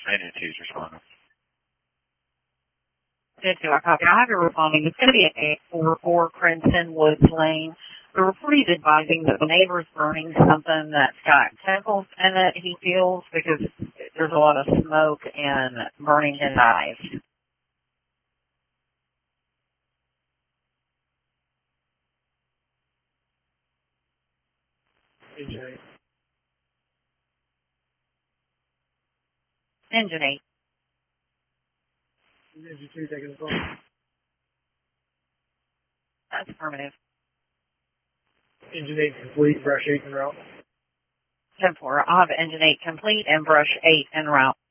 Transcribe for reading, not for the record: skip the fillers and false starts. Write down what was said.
Engine 2's responding. Engine 2, I copy. I have you responding. It's going to be at 844 Crimson Woods Lane. The report is advising that the neighbor's burning something that's got chemicals in it, he feels, because there's a lot of smoke and burning his eyes. Engine 8. Engine 8. Engine 2 taking the call. That's affirmative. Engine 8 complete, brush 8 en route. 10-4. I'll have Engine 8 complete and brush 8 en route.